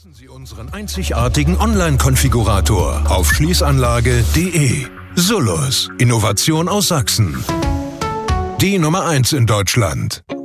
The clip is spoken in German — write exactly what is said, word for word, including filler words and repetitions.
Nutzen Sie unseren einzigartigen Online-Konfigurator auf schließanlage punkt de. Solus, Innovation aus Sachsen. Die Nummer eins in Deutschland.